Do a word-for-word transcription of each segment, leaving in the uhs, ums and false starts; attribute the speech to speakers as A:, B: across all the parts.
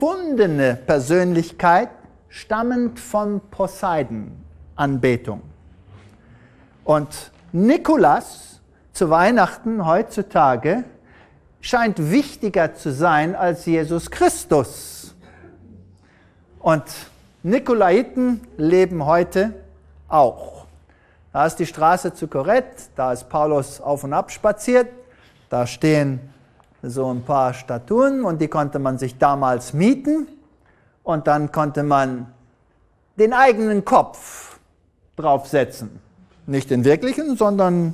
A: erfundene Persönlichkeit, stammend von Poseidon-Anbetung. Und Nikolaus zu Weihnachten heutzutage scheint wichtiger zu sein als Jesus Christus. Und Nikolaiten leben heute auch. Da ist die Straße zu Korinth, da ist Paulus auf und ab spaziert, da stehen so ein paar Statuen und die konnte man sich damals mieten und dann konnte man den eigenen Kopf draufsetzen. Nicht den wirklichen, sondern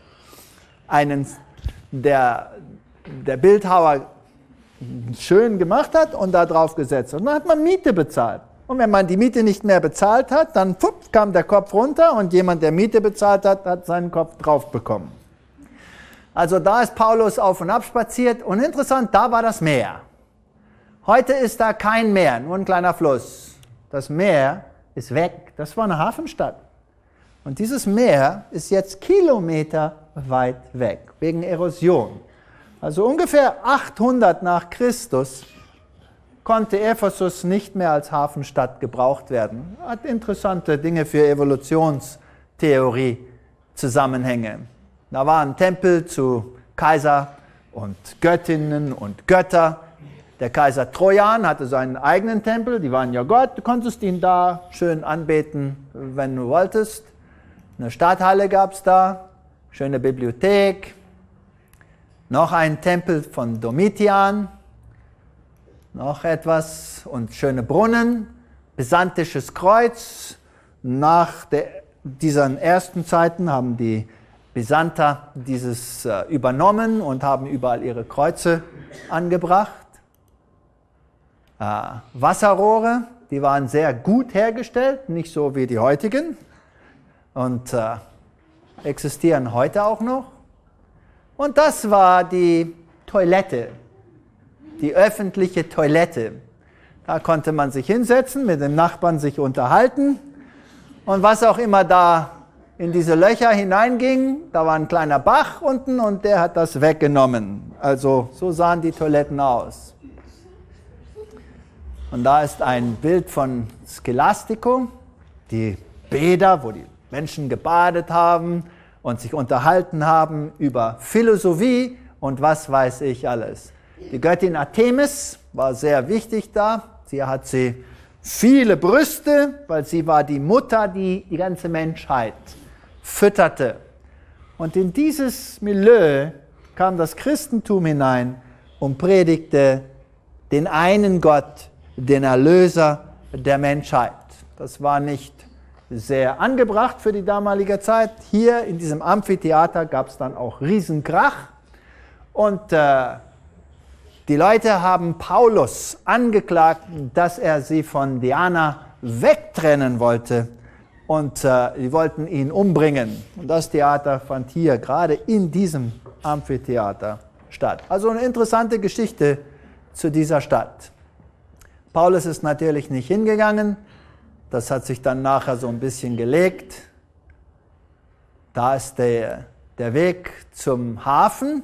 A: einen, der der Bildhauer schön gemacht hat und da drauf gesetzt. Und dann hat man Miete bezahlt. Und wenn man die Miete nicht mehr bezahlt hat, dann pfupp, kam der Kopf runter und jemand, der Miete bezahlt hat, hat seinen Kopf drauf bekommen. Also da ist Paulus auf und ab spaziert und interessant, da war das Meer. Heute ist da kein Meer, nur ein kleiner Fluss. Das Meer ist weg. Das war eine Hafenstadt. Und dieses Meer ist jetzt kilometerweit weg, wegen Erosion. Also ungefähr achthundert nach Christus konnte Ephesus nicht mehr als Hafenstadt gebraucht werden. Hat interessante Dinge für Evolutionstheorie Zusammenhänge. Da war ein Tempel zu Kaiser und Göttinnen und Götter. Der Kaiser Trojan hatte seinen eigenen Tempel, die waren ja Gott. Du konntest ihn da schön anbeten, wenn du wolltest. Eine Stadthalle gab es da, schöne Bibliothek. Noch ein Tempel von Domitian, noch etwas und schöne Brunnen, byzantinisches Kreuz. Nach der, diesen ersten Zeiten haben die Byzanter dieses äh, übernommen und haben überall ihre Kreuze angebracht. Äh, Wasserrohre, die waren sehr gut hergestellt, nicht so wie die heutigen und äh, existieren heute auch noch. Und das war die Toilette, die öffentliche Toilette. Da konnte man sich hinsetzen, mit dem Nachbarn sich unterhalten. Und was auch immer da in diese Löcher hineinging, da war ein kleiner Bach unten und der hat das weggenommen. Also so sahen die Toiletten aus. Und da ist ein Bild von Scholastico, die Bäder, wo die Menschen gebadet haben und sich unterhalten haben über Philosophie und was weiß ich alles. Die Göttin Artemis war sehr wichtig da. Sie hat sie viele Brüste, weil sie war die Mutter, die die ganze Menschheit fütterte. Und in dieses Milieu kam das Christentum hinein und predigte den einen Gott, den Erlöser der Menschheit. Das war nicht sehr angebracht für die damalige Zeit. Hier in diesem Amphitheater gab es dann auch Riesenkrach. Und äh, die Leute haben Paulus angeklagt, dass er sie von Diana wegtrennen wollte. Und äh, sie wollten ihn umbringen. Und das Theater fand hier, gerade in diesem Amphitheater, statt. Also eine interessante Geschichte zu dieser Stadt. Paulus ist natürlich nicht hingegangen. Das hat sich dann nachher so ein bisschen gelegt. Da ist der, der Weg zum Hafen.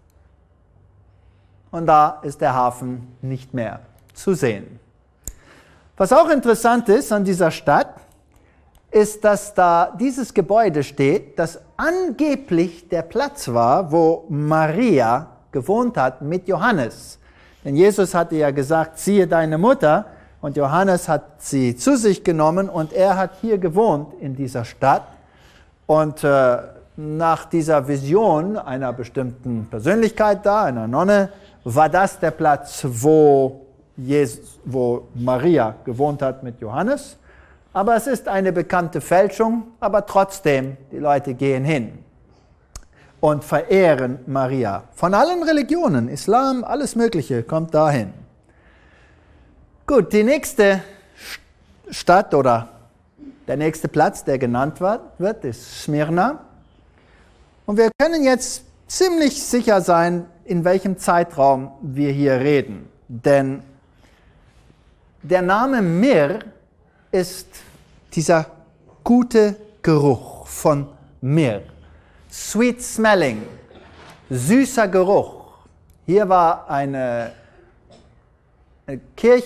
A: Und da ist der Hafen nicht mehr zu sehen. Was auch interessant ist an dieser Stadt, ist, dass da dieses Gebäude steht, das angeblich der Platz war, wo Maria gewohnt hat mit Johannes. Denn Jesus hatte ja gesagt, siehe deine Mutter, und Johannes hat sie zu sich genommen und er hat hier gewohnt in dieser Stadt. Und äh, nach dieser Vision einer bestimmten Persönlichkeit da, einer Nonne, war das der Platz, wo, Jesus, wo Maria gewohnt hat mit Johannes. Aber es ist eine bekannte Fälschung, aber trotzdem, die Leute gehen hin und verehren Maria. Von allen Religionen, Islam, alles Mögliche, kommt dahin. Gut, die nächste Stadt oder der nächste Platz, der genannt wird, ist Smyrna. Und wir können jetzt ziemlich sicher sein, in welchem Zeitraum wir hier reden. Denn der Name Mir ist dieser gute Geruch von Mir. Sweet smelling, süßer Geruch. Hier war eine Kirche,